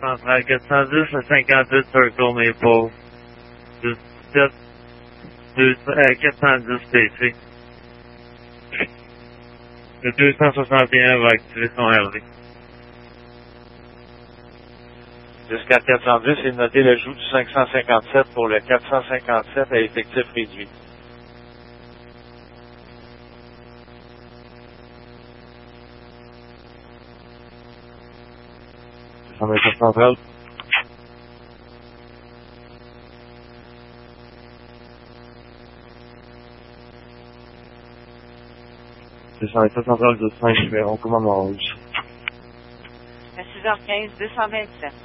centrale 410 à 58 Circle Maple. 17 410 PC. Le 261 va activer son RV. Jusqu'à 410, il noté l'ajout du 557 pour le 457 à effectif réduit. Centrale. C'est ça, centrale de 5, on commande en rouge. À 6h15, 227.